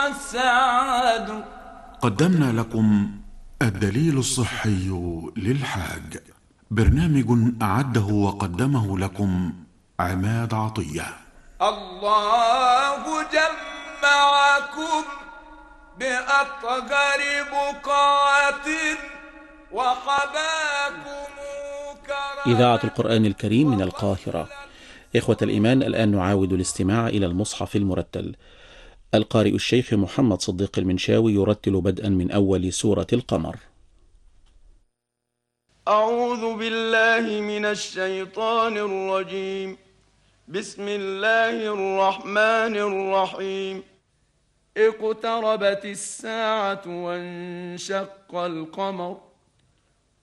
والسعد. قدمنا لكم الدليل الصحي للحاج، برنامج أعده وقدمه لكم عماد عطية. الله جمعكم بأطهر بقعة وحباكم كرما. إذاعة القرآن الكريم من القاهرة. إخوة الإيمان، الآن نعاود الاستماع إلى المصحف المرتل. القارئ الشيخ محمد صديق المنشاوي يرتل بدءا من أول سورة القمر. أعوذ بالله من الشيطان الرجيم. بسم الله الرحمن الرحيم. اقتربت الساعة وانشق القمر